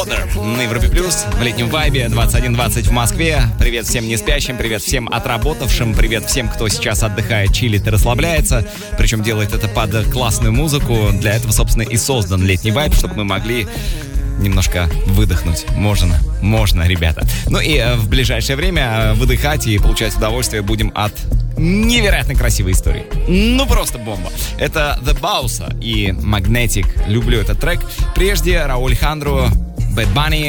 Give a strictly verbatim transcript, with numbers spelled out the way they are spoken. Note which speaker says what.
Speaker 1: На Европе Плюс, в летнем вайбе, двадцать один двадцать в Москве. Привет всем не спящим, привет всем отработавшим, привет всем, кто сейчас отдыхает, чилит и расслабляется. Причем делает это под классную музыку. Для этого, собственно, и создан летний вайб, чтобы мы могли немножко выдохнуть. Можно, можно, ребята. Ну и э, в ближайшее время выдыхать и получать удовольствие будем от невероятно красивой истории. Ну просто бомба. Это The Bossa и Magnetic. Люблю этот трек. Прежде Рауль Хандро, Bad Bunny